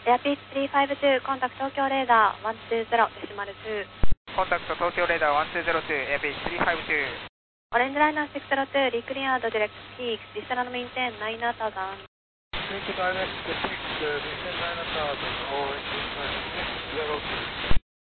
Airpeace 352, contact Tokyo radar 120, decimal 2. Contact Tokyo radar 1202, Airpeace 352. Orange liner 602, recleared direct peaks, descend and maintain 9000. Maintain 96, maintain 9000, orange liner 602.